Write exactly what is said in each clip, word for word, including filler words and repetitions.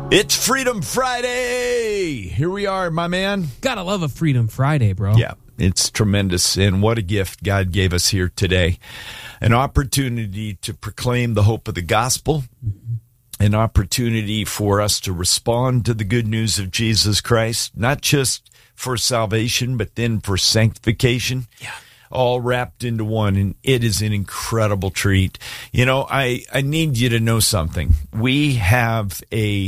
It's Freedom Friday. Here we are, my man. Gotta love a Freedom Friday, bro. Yeah, it's tremendous. And what a gift God gave us here today. An opportunity to proclaim the hope of the gospel. Mm-hmm. An opportunity for us to respond to the good news of Jesus Christ, not just for salvation, but then for sanctification. Yeah. All wrapped into one, and it is an incredible treat. You know, I, I need you to know something. We have a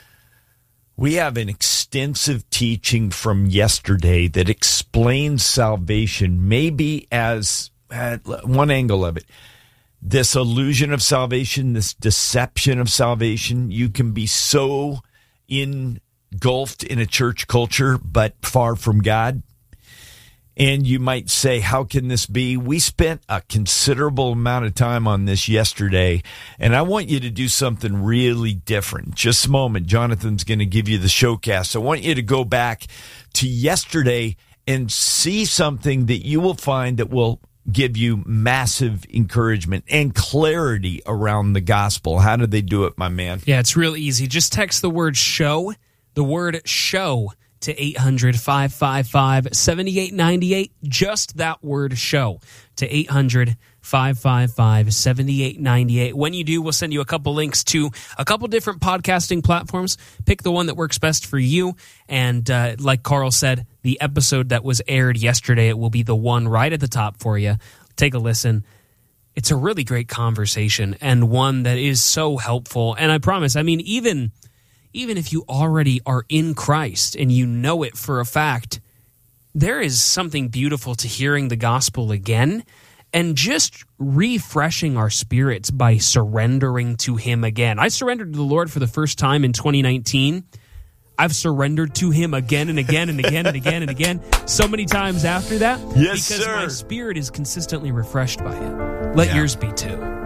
we have an extensive teaching from yesterday that explains salvation, maybe as uh, one angle of it. This illusion of salvation, this deception of salvation, you can be so engulfed in a church culture, but far from God. And you might say, how can this be? We spent a considerable amount of time on this yesterday, and I want you to do something really different. Just a moment. Jonathan's going to give you the showcast. I want you to go back to yesterday and see something that you will find that will give you massive encouragement and clarity around the gospel. How did they do it, my man? Yeah, it's real easy. Just text the word show, the word show, to eight hundred, five five five, seven eight nine eight. Just that word show to eight hundred, five five five, seven eight nine eight. When you do, we'll send you a couple links to a couple different podcasting platforms. Pick the one that works best for you. And uh, like Carl said, the episode that was aired yesterday, it will be the one right at the top for you. Take a listen. It's a really great conversation and one that is so helpful. And I promise, I mean, even... Even if you already are in Christ and you know it for a fact, there is something beautiful to hearing the gospel again and just refreshing our spirits by surrendering to Him again. I surrendered to the Lord for the first time in twenty nineteen. I've surrendered to Him again and again and again and again and again so many times after that. Yes, because sir. my spirit is consistently refreshed by it. Let Yeah. yours be too.